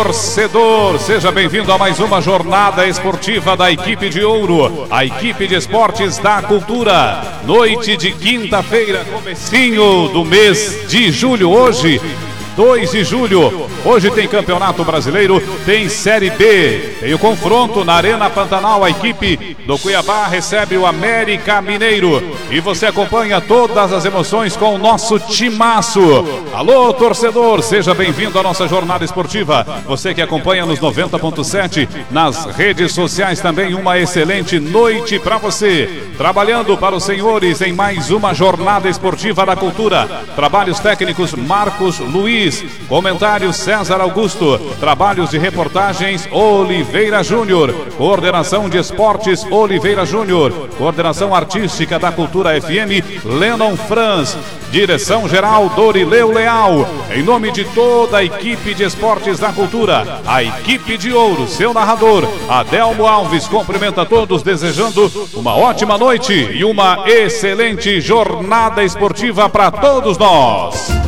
Torcedor, seja bem-vindo a mais uma jornada esportiva da equipe de ouro, a equipe de esportes da cultura. Noite de quinta-feira, comecinho do mês de julho, hoje 2 de julho, hoje tem Campeonato Brasileiro, tem Série B, tem o confronto na Arena Pantanal, a equipe do Cuiabá recebe o América Mineiro e você acompanha todas as emoções com o nosso timaço. Alô, torcedor, seja bem-vindo à nossa jornada esportiva, você que acompanha nos 90.7, nas redes sociais também, uma excelente noite para você, trabalhando para os senhores em mais uma jornada esportiva da cultura, trabalhos técnicos Marcos Luiz, comentários César Augusto, trabalhos de reportagens Oliveira Júnior, coordenação de esportes Oliveira Júnior, coordenação artística da Cultura FM Lennon Franz, direção geral Dorileu Leal, em nome de toda a equipe de esportes da cultura, a equipe de ouro, seu narrador Adelmo Alves cumprimenta a todos desejando uma ótima noite e uma excelente jornada esportiva para todos nós.